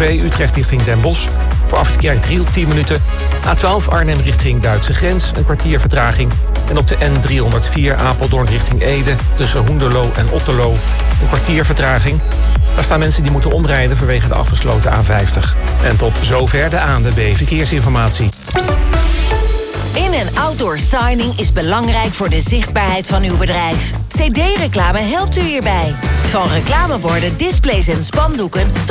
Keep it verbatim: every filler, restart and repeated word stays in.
twee Utrecht richting Den Bosch. Voor afrit Kerkdriel tien minuten. A twaalf Arnhem richting Duitse grens, een kwartier vertraging. En op de N driehonderdvier Apeldoorn richting Ede, tussen Hoenderloo en Otterlo, een kwartier vertraging. Daar staan mensen die moeten omrijden vanwege de afgesloten A vijftig. En tot zover de A N W B Verkeersinformatie. In- en outdoor signing is belangrijk voor de zichtbaarheid van uw bedrijf. C D-reclame helpt u hierbij. Van reclameborden, displays en spandoeken tot